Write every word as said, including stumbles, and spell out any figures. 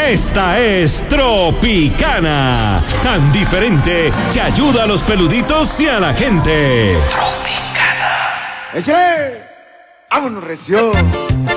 Esta es Tropicana, tan diferente que ayuda a los peluditos y a la gente. ¡Échale! ¡Vámonos, recio!